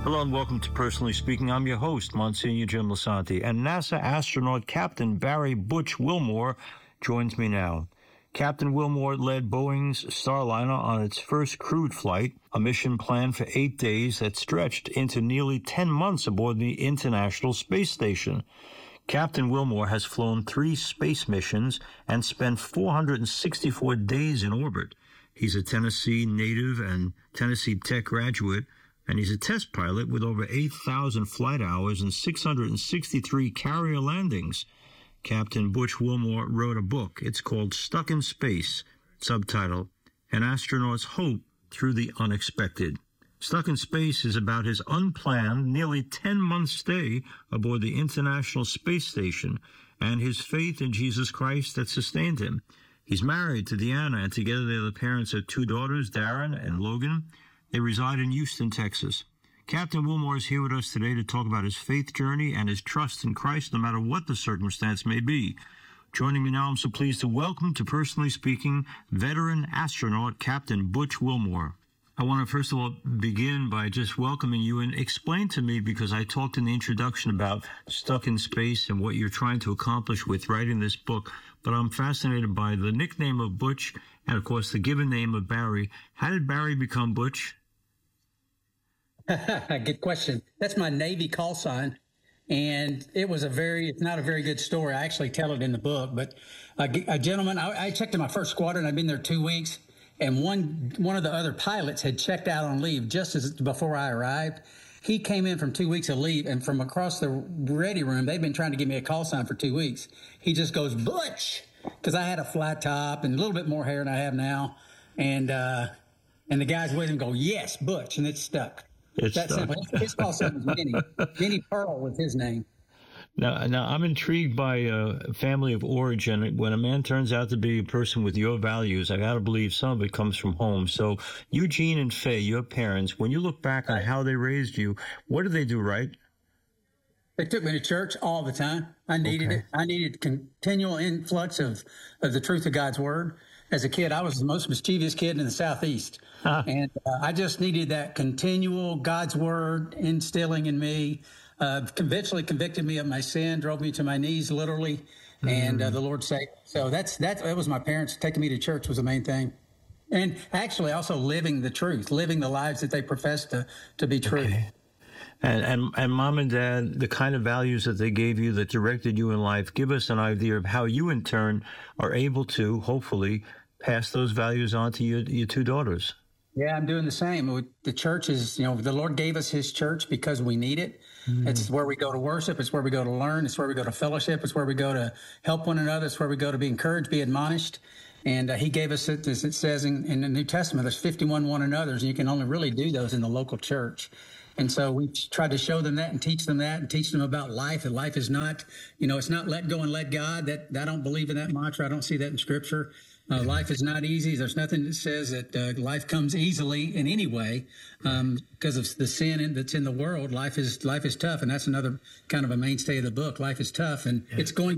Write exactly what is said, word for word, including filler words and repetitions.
Hello and welcome to Personally Speaking. I'm your host, Monsignor Jim Lisanti, and NASA astronaut Captain Barry Butch Wilmore joins me now. Captain Wilmore led Boeing's Starliner on its first crewed flight, a mission planned for eight days that stretched into nearly ten months aboard the International Space Station. Captain Wilmore has flown three space missions and spent four hundred sixty-four days in orbit. He's a Tennessee native and Tennessee Tech graduate, and he's a test pilot with over eight thousand flight hours and six hundred sixty-three carrier landings. Captain Butch Wilmore wrote a book. It's called Stuck in Space, subtitle, An Astronaut's Hope Through the Unexpected. Stuck in Space is about his unplanned, nearly ten-month stay aboard the International Space Station and his faith in Jesus Christ that sustained him. He's married to Deanna, and together they're the parents of two daughters, Darren and Logan. They reside in Houston, Texas. Captain Wilmore is here with us today to talk about his faith journey and his trust in Christ, no matter what the circumstance may be. Joining me now, I'm so pleased to welcome to Personally Speaking, veteran astronaut Captain Butch Wilmore. I want to first of all begin by just welcoming you and explain to me, because I talked in the introduction about Stuck in Space and what you're trying to accomplish with writing this book, but I'm fascinated by the nickname of Butch and, of course, the given name of Barry. How did Barry become Butch? Good question. That's my Navy call sign. And it was a very, it's not a very good story. I actually tell it in the book, but a, a gentleman, I, I checked in my first squadron. I'd been there two weeks. And one one of the other pilots had checked out on leave just as before I arrived. He came in from two weeks of leave, and from across the ready room, they'd been trying to give me a call sign for two weeks. He just goes, Butch, because I had a flat top and a little bit more hair than I have now. And uh, and the guys with him go, yes, Butch, and it stuck. It's That's stuck. simple. His call sign was Minnie. Minnie Pearl was his name. Now, now, I'm intrigued by a family of origin. When a man turns out to be a person with your values, I got to believe some of it comes from home. So Eugene and Faye, your parents, when you look back on how they raised you, what did they do right? They took me to church all the time. I needed Okay. it. I needed continual influx of, of the truth of God's word. As a kid, I was the most mischievous kid in the Southeast. Huh. And uh, I just needed that continual God's word instilling in me. Uh, eventually convicted me of my sin, drove me to my knees, literally, mm-hmm. and uh, the Lord saved. So that's that's that was my parents taking me to church was the main thing, and actually also living the truth, living the lives that they profess to to be true. Okay. And, and and mom and dad, the kind of values that they gave you that directed you in life, give us an idea of how you in turn are able to hopefully pass those values on to your your two daughters. Yeah, I'm doing the same. The church is, you know, the Lord gave us his church because we need it. Mm. It's where we go to worship. It's where we go to learn. It's where we go to fellowship. It's where we go to help one another. It's where we go to be encouraged, be admonished. And uh, he gave us it, as it says in, in the New Testament, there's fifty-one one another's, and you can only really do those in the local church. And so we tried to show them that and teach them that and teach them about life. And life is not, you know, it's not let go and let God. That I don't believe in that mantra. I don't see that in Scripture. Uh, life is not easy. There's nothing that says that uh, life comes easily in any way um, because of the sin in, that's in the world. Life is life is tough, and that's another kind of a mainstay of the book. Life is tough, and yeah. it's going